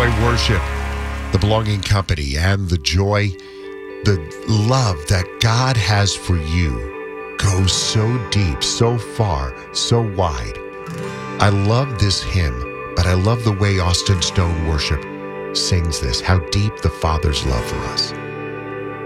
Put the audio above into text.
Joy Worship, the Belonging Company, and the joy, the love that God has for you goes so deep, so far, so wide. I love this hymn, but I love the way Austin Stone Worship sings this, how deep the Father's love for us.